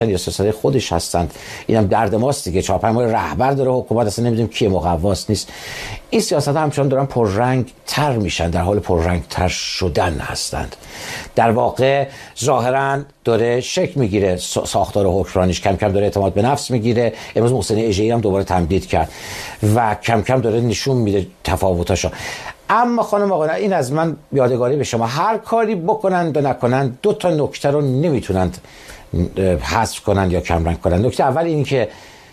یا سیاست خودش هستند. اینم درد ماست دیگه. 4-5 ماه رهبر داره حکومت، اصلا نمیدونیم کی مقواست نیست. این سیاست ها همچنان دارن پررنگ تر میشن، در حال پررنگ تر شدن هستند. در واقع ظاهرا داره شکل میگیره ساختار حکمرانیش، کم کم داره اعتماد به نفس میگیره. امروز محسن اژه‌ای هم دوباره تمدید کرد و کم کم داره نشون میده تفاوتاشو. اما خانم آقا این از من یادگاری به شما، هر کاری بکنند و نکنند 2 تا نکته رو نمیتونند حذف کنند یا کمرنگ کنند. نکته اول اینه که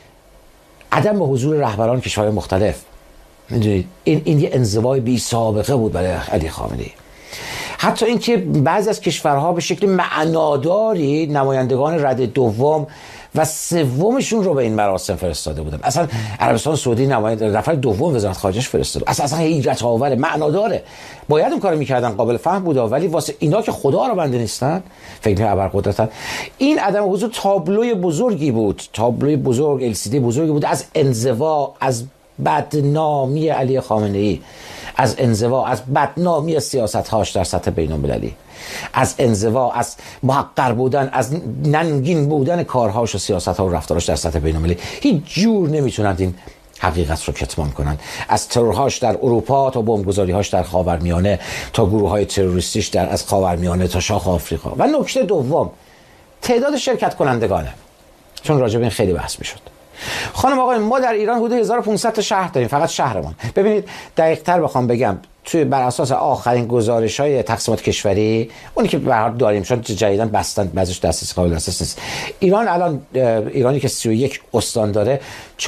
عدم حضور رهبران کشورهای مختلف. میدونید این یه انزوای بی سابقه بود برای علی خامنه‌ای. حتی اینکه بعضی از کشورها به شکل معناداری نمایندگان رده دوم و سومشون رو به این مراسم فرستاده بودن. اصلا عربستان سعودی نماینده نفر دوم وزارت خارجه‌اش فرستاده. اصلا حیرت آوره، معناداره. باید اون کارو میکردن، قابل فهم بود، ولی واسه اینا که خدا رو بنده نیستن، فکر ابرقدرتن. این عدم حضور تابلوی بزرگی بود، تابلوی بزرگ، LCD بزرگی بود از انزوا، از بدنامی علی خامنه‌ای، از انزوا، از بدنامی سیاست‌هاش در سطح بین‌المللی، از انزوا، از محقر بودن، از ننگین بودن کارهاش و سیاست‌ها و رفتاراش در سطح بین‌المللی. هیچ جور نمیتونند این حقیقت رو کتمان کنند. از ترورهاش در اروپا تا بمبگذاری‌هاش در خاورمیانه، تا گروه‌های تروریستیش در از خاورمیانه تا شاخ آفریقا. و نکته دوم، تعداد شرکت کنندگانه، چون راجع به این خیلی بحث می‌شد. خانم آقای، ما در ایران حدود 1500 تا شهر داریم، فقط شهرمان. ببینید دقیق‌تر بخوام بگم، توی بر اساس آخرین گزارش‌های تقسیمات کشوری، اونی که به هر حال داریم، چون جدیداً بستن بعضیش دسترسی قابل دسترسی نیست. ایران الان، ایرانی که 31 استان داره،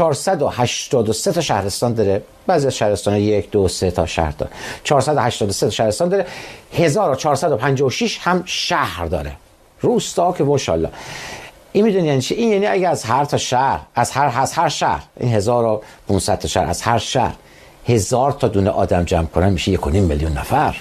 483 تا شهرستان داره. بعضی از شهرستان‌ها 1 2 3 تا شهر داره. 483 تا شهرستان داره، 1456 هم شهر داره. روستا که ماشاءالله. این میدونی یعنی چی؟ این یعنی اگه از هر تا شهر، از هر شهر، این 1500 تا شهر، از هر شهر 1000 تا دونه آدم جمع کنن، میشه 1.5 میلیون نفر.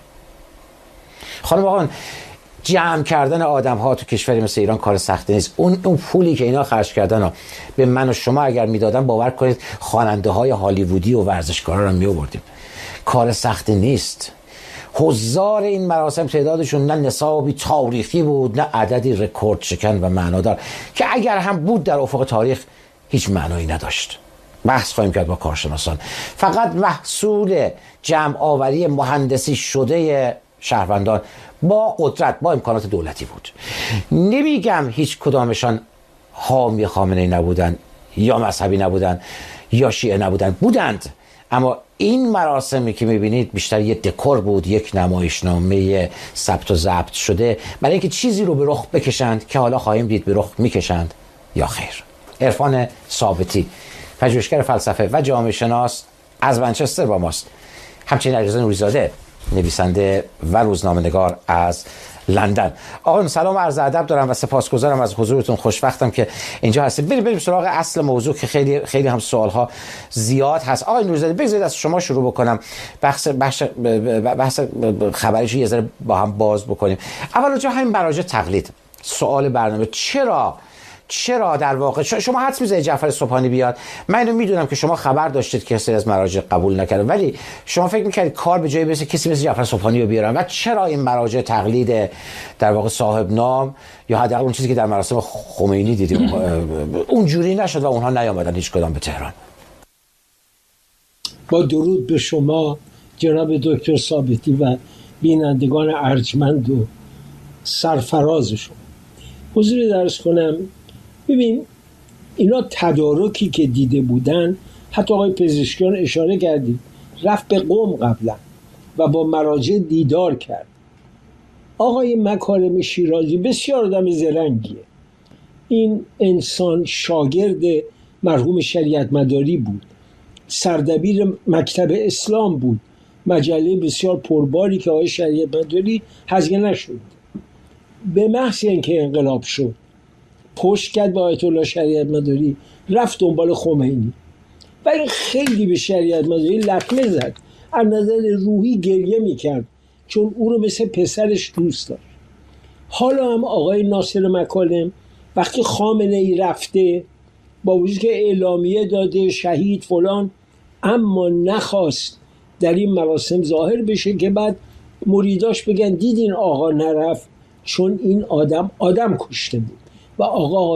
خانم آقایان، جمع کردن آدم ها تو کشوری مثل ایران کار سختی نیست. اون پولی که اینا خرج کردن ها به من و شما اگر میدادن، باور کنید خواننده های هالیوودی و ورزشکارا رو میآوردیم. کار سختی نیست. حضار این مراسم تعدادشون نه نصابی تاریخی بود، نه عددی رکورد شکن و معنادار که اگر هم بود در افق تاریخ هیچ معنایی نداشت. بحث خواهیم کرد با کارشناسان. فقط محصول جمع آوری مهندسی شده شهروندان با قدرت، با امکانات دولتی بود. نمیگم هیچ کدامشان حامی خامنه‌ای نبودن، یا مذهبی نبودن، یا شیعه نبودن، بودند. اما این مراسمی که میبینید بیشتر یک دکور بود، یک نمایشنامه ثبت و ضبط شده برای اینکه چیزی رو به رخ بکشند که حالا خواهیم دید به رخ میکشند یا خیر. عرفان ثابتی، پژوهشگر فلسفه و جامعه شناس از منچستر با ماست. همچنین علیرضا نوری‌زاده، نویسنده و روزنامه‌نگار از لندن. آقایون سلام و عرض ادب دارم و سپاسگزارم از حضورتون. خوشوقتم که اینجا هستید. بریم سراغ اصل موضوع که خیلی خیلی هم سوال‌ها زیاد هست. آقای نوری‌زاده، بگذارید از شما شروع بکنم. بحث خبریش یه ذره با هم باز بکنیم. اول جا همین مراجع تقلید. سوال برنامه، چرا در واقع شما حدس می‌زنید جعفر سبحانی بیاد؟ من اینو میدونم که شما خبر داشتید که سری از مراجع قبول نکردن، ولی شما فکر می‌کردید کار به جایی برسه کسی مثل جعفر سبحانی رو بیارن؟ و چرا این مراجع تقلید در واقع صاحب نام، یا حداقل اون چیزی که در مراسم خمینی دیدیم اونجوری نشد و اونها نیامدن هیچ کدام به تهران؟ با درود به شما جناب دکتر ثابتی و بینندگان ارجمند و سرفراز شما، حضور درس کنم. ببین، اینا تدارکی که دیده بودن، حتی آقای پزشکیان اشاره کردید، رفت به قم قبلا و با مراجع دیدار کرد. آقای مکارم شیرازی بسیار آدم زرنگیه. این انسان شاگرد مرحوم شریعت مداری بود، سردبیر مکتب اسلام بود، مجله بسیار پرباری که آقای شریعت مداری هزینه نشد. به محض اینکه انقلاب شد پشت کرد به آیت الله شریعت مداری، رفت دنبال خمینی و این خیلی به شریعت مداری لطمه زد. از نظر روحی گریه میکرد چون او رو مثل پسرش دوست داشت. حالا هم آقای ناصر مکالم وقتی خامنه‌ای رفته، با وجود که اعلامیه داده شهید فلان، اما نخواست در این مراسم ظاهر بشه که بعد مریداش بگن دیدین آقا نرفت چون این آدم کشته بود. و آقا